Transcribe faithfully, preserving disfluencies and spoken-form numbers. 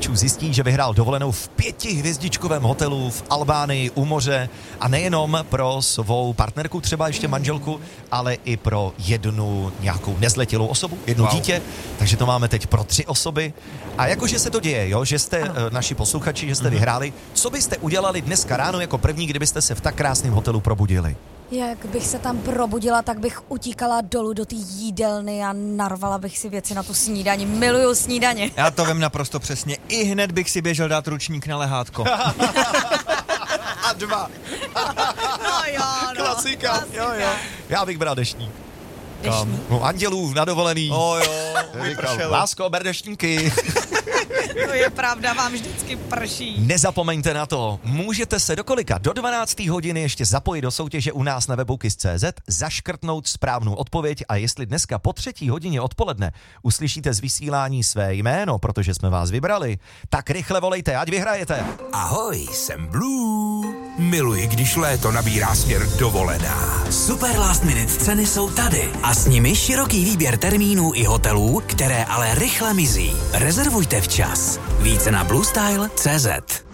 posluchačů zjistí, že vyhrál dovolenou v pětihvězdičkovém hotelu v Albánii u moře a nejenom pro svou partnerku, třeba ještě manželku, ale i pro jednu nějakou nezletilou osobu, jedno wow. dítě, takže to máme teď pro tři osoby. A jakože se to děje, jo, že jste uh, naši posluchači, že jste mm-hmm. vyhráli, co byste udělali dneska ráno jako první, kdybyste se v tak krásném hotelu probudili? Jak bych se tam probudila, tak bych utíkala dolů do té jídelny a narvala bych si věci na tu snídani. Miluju snídaně. Já to vím naprosto přesně. I hned bych si běžel dát ručník na lehátko. A dva. No jo, no. Klasika. Klasika. Jo, jo. Já bych bral deštník. Deštník. No, andělů na dovolený. O jo, vypršelo. Lásko, ber deštníky. To je pravda, vám vždycky prší. Nezapomeňte na to, můžete se do kolika? Do dvanácté hodiny ještě zapojit do soutěže u nás na webu kiss tečka cé zet, zaškrtnout správnou odpověď a jestli dneska po třetí hodině odpoledne uslyšíte z vysílání své jméno, protože jsme vás vybrali, tak rychle volejte, ať vyhrajete. Ahoj, jsem Blue. Miluji, když léto nabírá směr dovolená. Super last minute ceny jsou tady a s nimi široký výběr termínů i hotelů, které ale rychle mizí. Rezervujte včas. Více na bluestyle tečka cé zet.